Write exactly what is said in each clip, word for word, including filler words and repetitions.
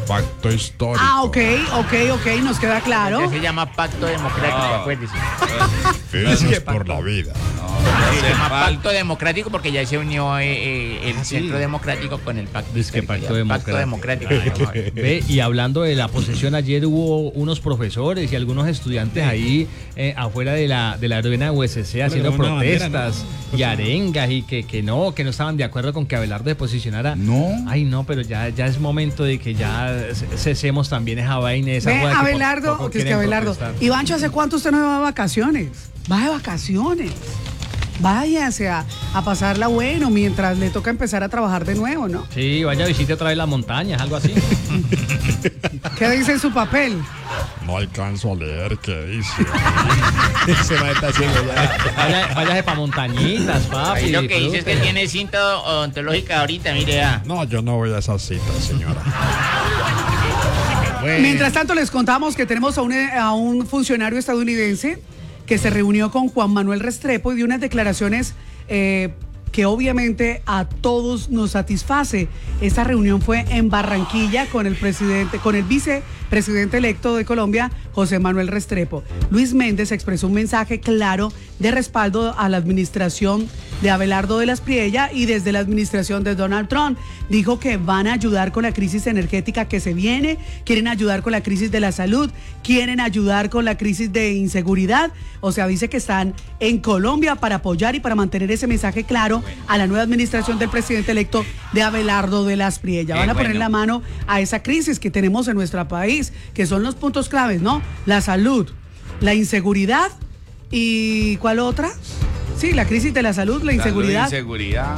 pacto histórico. Ah, ok, ok, ok, nos queda claro. Se llama Pacto Democrático, acuérdese. Firmes por la vida. Se llama Pacto Democrático porque ya se unió eh, eh, el ¿Ah, sí? Centro Democrático con el Pacto Dice que Histórico, Pacto ya, Democrático. Democrático. Ve, y hablando de la posesión, ayer hubo unos profesores y algunos estudiantes ahí eh, afuera de la, de la arena U S C haciendo una bandera, protestas ¿no? y arengas y que, que no, que no estaban de acuerdo con que Abelardo se posicionara. No. Ay, no, pero ya, ya es momento de que ya cesemos también esa vaina, esa Ve, joda que por Abelardo, poco que es que quieren Abelardo. protestar. Ivancho, ¿hace cuánto usted no va de vacaciones? Va de vacaciones. Váyase a, a pasarla bueno mientras le toca empezar a trabajar de nuevo, ¿no? Sí, vaya, visite otra vez las montañas, algo así. ¿Qué dice en su papel? No alcanzo a leer qué dice. Se va a estar haciendo ya. Vaya, váyase para montañitas, papi. Ahí lo que dice es que disfrute. tiene cinta odontológica ahorita, mire ya. No, yo no voy a esas citas, señora. Bueno. Mientras tanto, les contamos que tenemos a un, a un funcionario estadounidense que se reunió con Juan Manuel Restrepo y dio unas declaraciones eh, que obviamente a todos nos satisface. Esta reunión fue en Barranquilla con el presidente, con el vicepresidente electo de Colombia, José Manuel Restrepo. Luis Méndez expresó un mensaje claro de respaldo a la administración de Abelardo de las Priella y desde la administración de Donald Trump. Dijo que van a ayudar con la crisis energética que se viene, quieren ayudar con la crisis de la salud, quieren ayudar con la crisis de inseguridad. O sea, dice que están en Colombia para apoyar y para mantener ese mensaje claro a la nueva administración del presidente electo de Abelardo de las Priella. Van a poner la mano a esa crisis que tenemos en nuestro país, que son los puntos claves, ¿no? La salud, la inseguridad y ¿cuál otra? Sí, la crisis de la salud, la inseguridad. Salud, inseguridad.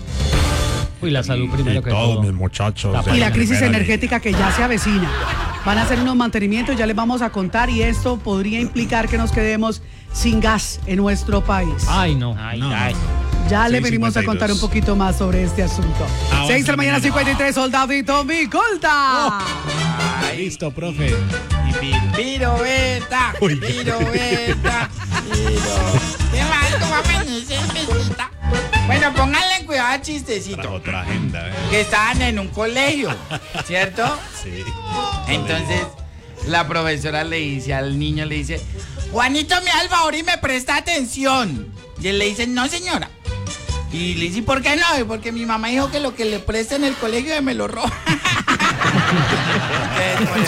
Uy, la salud primero Y que todos todo. mis muchachos. de Y la crisis primera energética que ya se avecina. Van a hacer unos mantenimientos, ya les vamos a contar, y esto podría implicar que nos quedemos sin gas en nuestro país. Ay, no. Ay, No, ay. Ya le seis venimos a cincuenta y contar dos. un poquito más sobre este asunto. Avanza, seis de la mañana, mi niño. cincuenta y tres, soldadito, mi colta. Listo, profe. Y pi- pirueta, pirueta, piro. ¿Qué más? ¿Cómo amaneces, besita? Bueno, pónganle cuidado al chistecito. Para otra agenda, ¿eh? Que estaban en un colegio, ¿cierto? Sí. Entonces, la profesora le dice al niño, le dice, Juanito, me da el favor y me presta atención. Y él le dice, no, señora. Y le dice, ¿por qué no? Y porque mi mamá dijo que lo que le presta en el colegio me lo roba. Entonces, por